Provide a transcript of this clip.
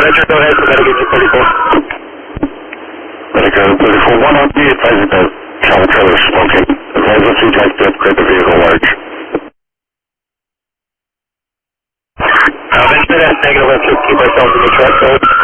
Roger, go ahead. We're going to get you 34. Medical 34. 1 on the advising that travel trailer is smoking. Advise us you'd like to upgrade the vehicle large. Ventura, negative, let's keep ourselves in the truck code.